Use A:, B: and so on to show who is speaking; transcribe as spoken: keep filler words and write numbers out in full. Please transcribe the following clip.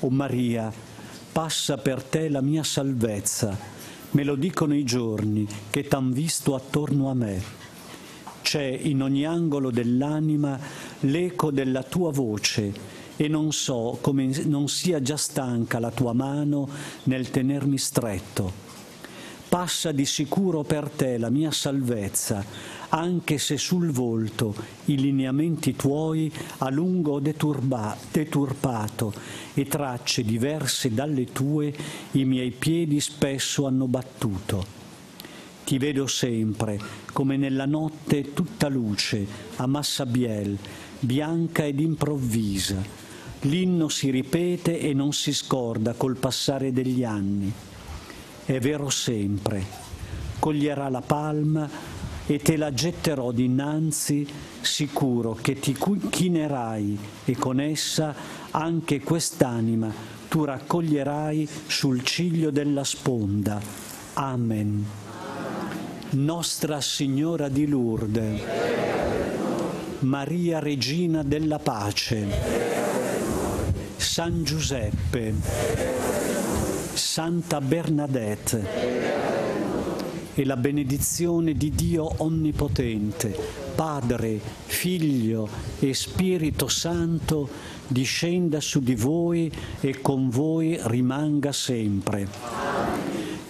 A: O Maria, passa per te la mia salvezza, me lo dicono i giorni che t'han visto attorno a me. C'è in ogni angolo dell'anima l'eco della tua voce e non so come non sia già stanca la tua mano nel tenermi stretto. Passa di sicuro per te la mia salvezza, anche se sul volto i lineamenti tuoi a lungo ho deturba, deturpato e tracce diverse dalle tue i miei piedi spesso hanno battuto. Ti vedo sempre, come nella notte tutta luce, a Massabielle, bianca ed improvvisa. L'inno si ripete e non si scorda col passare degli anni. È vero sempre, coglierà la palma e te la getterò dinanzi, sicuro che ti chinerai e con essa anche quest'anima tu raccoglierai sul ciglio della sponda. Amen. Nostra Signora di Lourdes, Maria Regina della Pace, San Giuseppe, Santa Bernadette, e la benedizione di Dio Onnipotente, Padre, Figlio e Spirito Santo, discenda su di voi e con voi rimanga sempre.